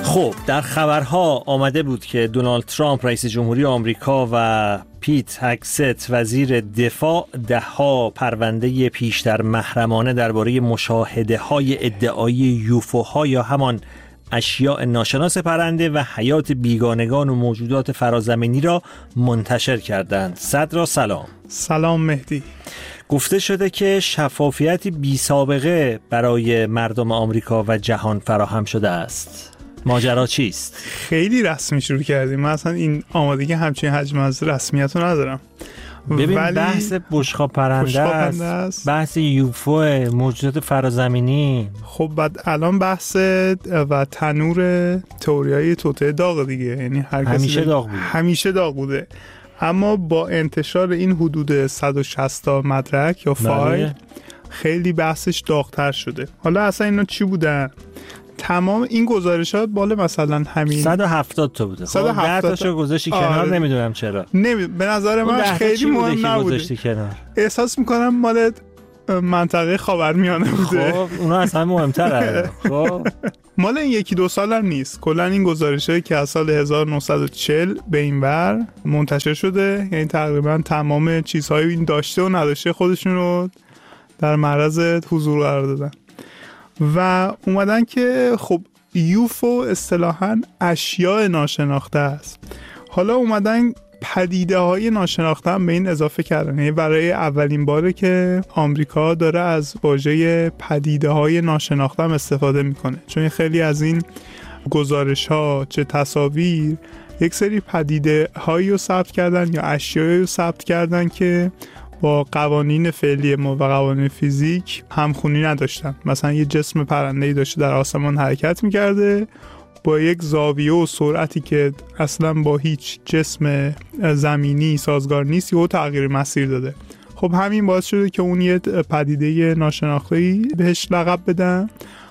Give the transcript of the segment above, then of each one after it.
خب در خبرها آمده بود که دونالد ترامپ رئیس جمهوری آمریکا و پیت هگست وزیر دفاع ده‌ها پرونده پیشتر محرمانه درباره مشاهده‌های ادعایی یوفوها یا همان اشیاء ناشناس پرنده و حیات بیگانگان و موجودات فرازمینی را منتشر کردند. صدرا سلام. سلام مهدی. گفته شده که شفافیتی بی سابقه برای مردم آمریکا و جهان فراهم شده است. ماجرا چیست؟ خیلی رسمی شروع کردیم. من اصلا این آمادگی همچین حجم از رسمیت رو ندارم. ببین بحث بشقاب پرنده است، بحث یوفو، موجودات فرازمینی. خب بعد الان بحث و تنور تئوریای توطئه داغ دیگه، یعنی هر کسی همیشه داغ بوده. اما با انتشار این حدود 160 تا مدرک یا فایل خیلی بحثش داغ‌تر شده. حالا اصلا اینا چی بودن؟ تمام این گزارشات بالا مثلا همین 170 تا بوده. 170 تاشو گذاشتی کنار. نمیدونم چرا. به نظر من خیلی مهم نبوده. احساس میکنم مال منطقه خاورمیانه بوده. خب اونا اصلا مهم‌تره. خب مال این یکی دو سال هم نیست. کلا این گزارشایی که از سال 1940 به این ور منتشر شده، یعنی تقریبا تمام چیزهای این داشته و نداشته خودشون رو در معرض حضور قرار دادن و اومدن که خب یوفو اصطلاحاً اشیاء ناشناخته است. حالا اومدن پدیده های ناشناخته هم به این اضافه کردن. یعنی برای اولین باره که آمریکا داره از واژه پدیده های ناشناخته هم استفاده میکنه، چون خیلی از این گزارش ها چه تصاویر یک سری پدیده هایی رو ثبت کردن یا اشیایی رو ثبت کردن که با قوانین فعلی ما و قوانین فیزیک همخونی نداشتن. مثلا یه جسم پرنده‌ای داشته در آسمان حرکت می‌کرده با یک زاویه و سرعتی که اصلا با هیچ جسم زمینی سازگار نیست، یهو تغییر مسیر داده. خب همین باعث شده که اون یه پدیده ناشناخته‌ای بهش لقب بدن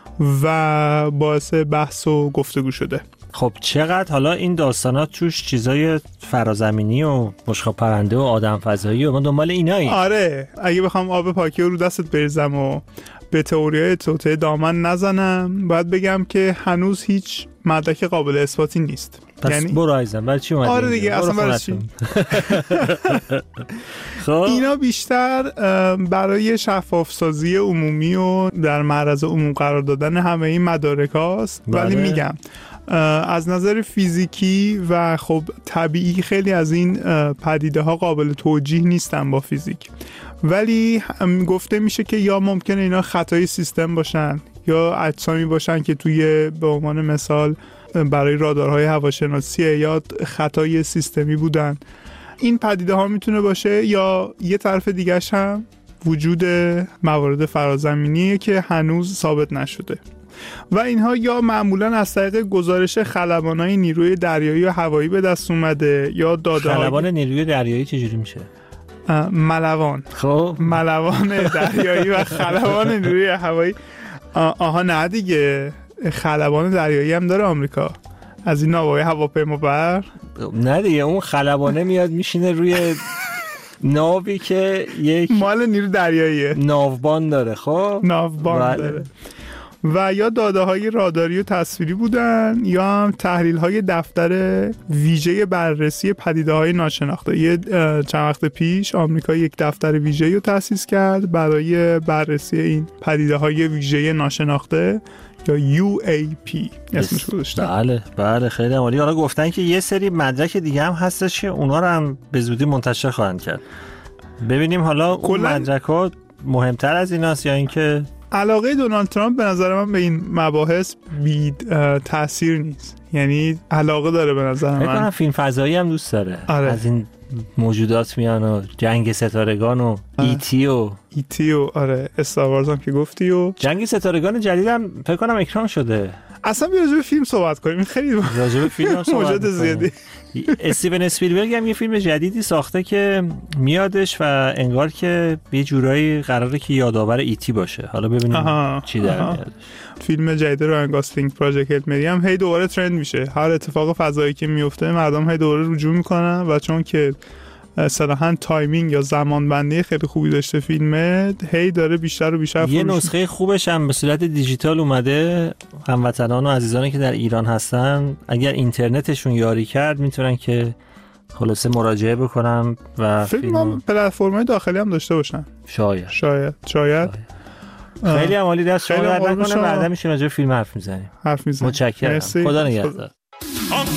و باعث بحث و گفتگو شده. خب چقدر حالا این داستانات توش چیزای فرازمینی و مشخاب پرنده و آدم فضایی و ما دنبال اینایی. آره اگه بخوام آب پاکی رو دستت بریزم و به تئوریای توطئه دامن نزنم، باید بگم که هنوز هیچ مدرک قابل اثباتی نیست. پس یعنی برو عزیزم برای چی اومدی؟ آره دیگه اصلا برای چی؟ خب اینا بیشتر برای شفاف سازی عمومی و در معرض عموم قرار دادن همه این مدارک هاست. ولی میگم از نظر فیزیکی و خب طبیعی خیلی از این پدیده ها قابل توجیه نیستن با فیزیک، ولی گفته میشه که یا ممکنه اینا خطای سیستم باشن یا اجسامی باشن که توی به عنوان مثال برای رادارهای هواشناسی یا خطای سیستمی بودن. این پدیده ها میتونه باشه، یا یه طرف دیگه‌ش هم وجود موارد فرازمینیه که هنوز ثابت نشده و اینها یا معمولا از طریق گزارش خلبانای نیروی دریایی و هوایی به دست اومده یا داده‌های خلبان نیروی دریایی چجوری میشه؟ ملوان. خب ملوان دریایی و خلبان نیروی هوایی. آها نه دیگه، خلبان دریایی هم داره آمریکا از این ناوهای هواپیما بر. نه دیگه اون خلبانه میاد میشینه روی ناوی که یک مال نیرو دریاییه، ناوبان داره. خب ناوبان داره. و یا داده های راداری و تصویری بودن یا هم تحلیل های دفتر ویژه بررسی پدیده های ناشناخته. یه چند وقت پیش آمریکا یک دفتر ویژه رو تأسیس کرد برای بررسی این پدیده های ویژه ناشناخته یا UAP اسمش گذاشتن. بله خیلی عالی. حالا گفتن که یه سری مدرک دیگه هم هستش که اونا رو هم به زودی منتشر خواهند کرد. ببینیم حالا اون مدرک‌ها مهمتر از ایناست یا اینکه علاقه دونالد ترامپ به نظر من به این مباحث بی تأثیر نیست. یعنی علاقه داره به نظر من. فکر کنم فیلم فضایی هم دوست داره. آره. از این موجودات میان و جنگ ستارگان و ایتی و آره استار وارز هم که گفتی و جنگ ستارگان جدیدم فکر کنم اکران شده. اصلا بیا راجع به فیلم صحبت کنیم. خیلی راجع به فیلم موجود زیادی. استیون اسپیلبرگ هم یه فیلم جدیدی ساخته که میادش و انگار که یه جورایی قراره که یادآور ایتی باشه. حالا ببینیم چی در میاد. فیلم جدید راین گاسلینگ پراجکت هیل مری هم هی دوباره ترند میشه. هر اتفاق فضایی که میفته مردم هی دوباره رجوع میکنن و چون که اصطلاحاً تایمینگ یا زمانبندی خیلی خوبی داشته فیلمه، هی داره بیشتر و بیشتر یه نسخه خوبش هم به صورت دیجیتال اومده. هموطنان و عزیزانی که در ایران هستن اگر اینترنتشون یاری کرد میتونن که خلاصه مراجعه بکنم و فیلم پلتفرم‌های داخلی هم داشته باشن. شاید خیلی عالی، دست شما درد نکنه. بعدا میشه راجع به فیلم حرف میزنیم. متشکرم. خدا نگهدار.